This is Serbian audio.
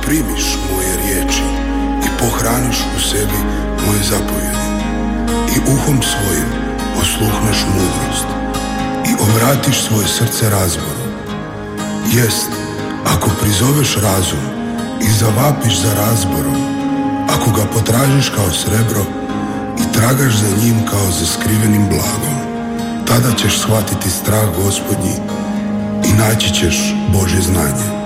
primiš moje riječi i pohraniš u sebi moje zapovjede i uhom svojim osluhneš mudrost i obratiš svoje srce razboru. Jest, ako prizoveš razum i zavapiš za razborom, ako ga potražiš kao srebro i tragaš za njim kao za skrivenim blagom, tada ćeš shvatiti strah Gospodnji i naći ćeš Božje znanje.